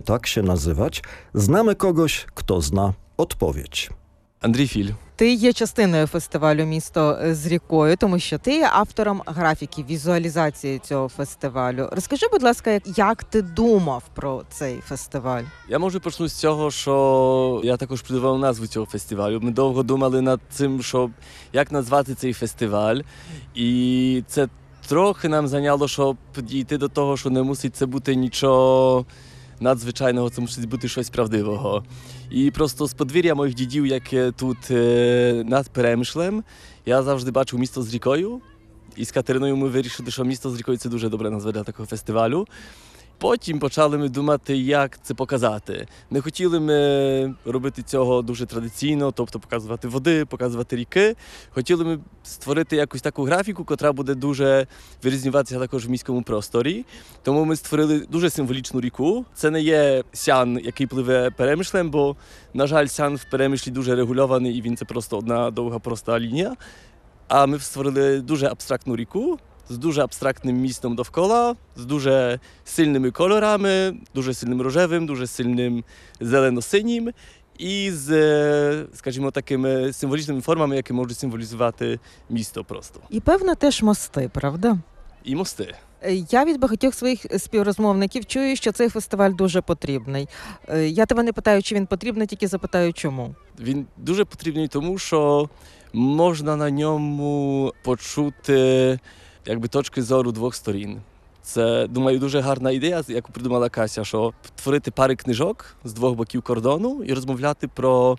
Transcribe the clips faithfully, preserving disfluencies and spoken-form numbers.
tak się nazywać? Znamy kogoś, kto zna odpowiedź. Андрій Філь. Ти є частиною фестивалю «Місто з рікою», тому що ти є автором графіки, візуалізації цього фестивалю. Розкажи, будь ласка, як ти думав про цей фестиваль? Я можу почну з цього, що я також придумав назву цього фестивалю. Ми довго думали над цим, що як назвати цей фестиваль. І це трохи нам зайняло, щоб дійти до того, що не мусить це бути нічого надзвичайного, це мусить бути щось правдивого. І просто з подвір'я моїх дідів, яке тут е, над Перемишлем, я завжди бачив місто з рікою. І з Катериною ми вирішили, що місто з рікою – це дуже добре назва для такого фестивалю. Потім почали ми думати, як це показати. Не хотіли ми робити цього дуже традиційно, тобто показувати води, показувати ріки. Хотіли ми створити якусь таку графіку, яка буде дуже вирізнюватися також в міському просторі. Тому ми створили дуже символічну ріку. Це не є Сян, який пливе Перемишлем, бо, на жаль, Сян в Перемишлі дуже регульований і він це просто одна довга проста лінія. А ми створили дуже абстрактну ріку, з дуже абстрактним містом довкола, з дуже сильними кольорами, дуже сильним рожевим, дуже сильним зелено-синім і з, скажімо, такими символічними формами, які можуть символізувати місто просто. І, певно, теж мости, правда? І мости. Я від багатьох своїх співрозмовників чую, що цей фестиваль дуже потрібний. Я тебе не питаю, чи він потрібний, тільки запитаю, чому. Він дуже потрібний тому, що можна на ньому почути якби точки зору двох сторін. Це, думаю, дуже гарна ідея, яку придумала Кася, що творити пари книжок з двох боків кордону і розмовляти про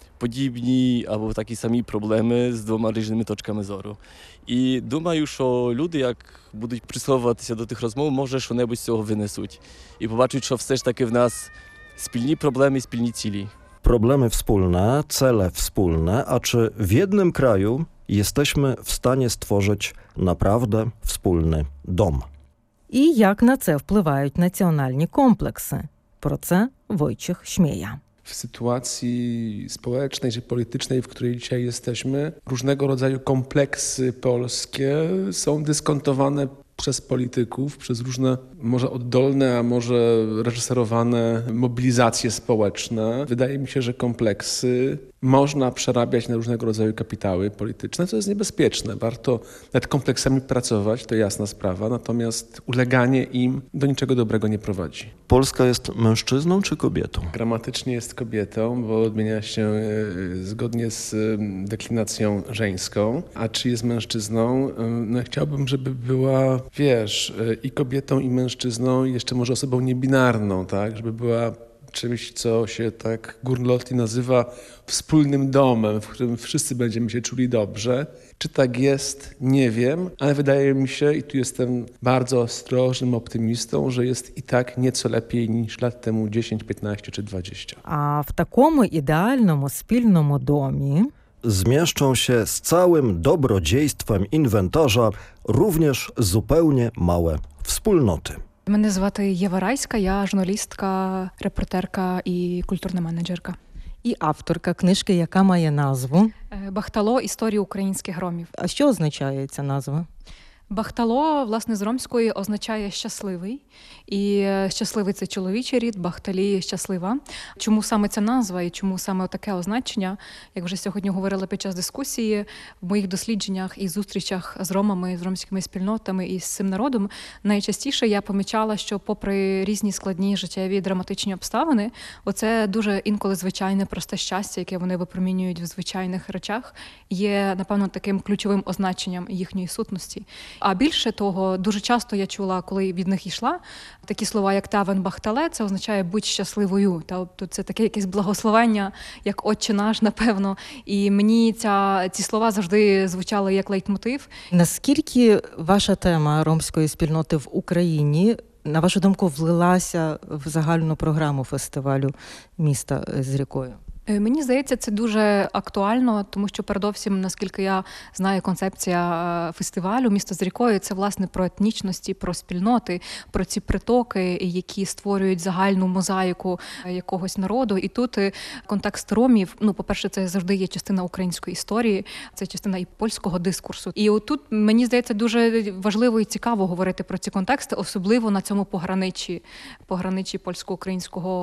подібні або такі самі проблеми з двома різними точками зору. І думаю, що люди, як будуть прислуховуватися до тих розмов, може, що-небудь з цього винесуть. І побачать, що все ж таки в нас спільні проблеми, спільні цілі. Problemy wspólne, cele wspólne, a czy w jednym kraju jesteśmy w stanie stworzyć naprawdę wspólny dom? І як на це впливають національні комплекси? Про це Wojciech Śmieja. W sytuacji społecznej czy politycznej, w której dzisiaj jesteśmy, różnego rodzaju kompleksy polskie są dyskontowane przez polityków, przez różne może oddolne, a może reżyserowane mobilizacje społeczne. Wydaje mi się, że kompleksy można przerabiać na różnego rodzaju kapitały polityczne, co jest niebezpieczne. Warto nad kompleksami pracować, to jasna sprawa, natomiast uleganie im do niczego dobrego nie prowadzi. Polska jest mężczyzną czy kobietą? Gramatycznie jest kobietą, bo odmienia się e, zgodnie z e, deklinacją żeńską. A czy jest mężczyzną? E, no chciałbym, żeby była, wiesz, e, i kobietą, i mężczyzną, i jeszcze może osobą niebinarną, tak? Żeby była czymś, co się tak górnolotnie nazywa wspólnym domem, w którym wszyscy będziemy się czuli dobrze. Czy tak jest? Nie wiem, ale wydaje mi się, i tu jestem bardzo ostrożnym optymistą, że jest i tak nieco lepiej niż lat temu dziesięć, piętnaście czy dwadzieścia. А в такому ідеальному спільному домі Zmieszczą się z całym dobrodziejstwem inwentarza również zupełnie małe wspólnoty. Мене звати Єва Райська, я журналістка, репортерка і культурна менеджерка. і авторка книжки, яка має назву. Бахтало – історії українських ромів. А що означає ця назва? Бахтало, власне, з ромської означає «щасливий». І щасливий – це чоловічий рід, бахталі – щаслива. Чому саме ця назва і чому саме таке означення? Як вже сьогодні говорила під час дискусії, в моїх дослідженнях і зустрічах з ромами, з ромськими спільнотами і з цим народом, найчастіше я помічала, що попри різні складні життєві драматичні обставини, оце дуже інколи звичайне просте щастя, яке вони випромінюють в звичайних речах, є, напевно, таким ключовим означенням їхньої сутності. А більше того, дуже часто я чула, коли від них йшла, такі слова, як «тавен бахтале», це означає «будь щасливою». Тобто це таке якесь благословення, як «Отче наш», напевно. І мені ця, ці слова завжди звучали як лейтмотив. Наскільки ваша тема ромської спільноти в Україні, на вашу думку, влилася в загальну програму фестивалю «Міста з рікою»? Мені здається, це дуже актуально, тому що передовсім, наскільки я знаю, концепція фестивалю «Місто з рікою» – це, власне, про етнічності, про спільноти, про ці притоки, які створюють загальну мозаїку якогось народу. І тут контекст ромів, ну, по-перше, це завжди є частина української історії, це частина і польського дискурсу. І отут, мені здається, дуже важливо і цікаво говорити про ці контексти, особливо на цьому пограничі, пограничі польсько-українського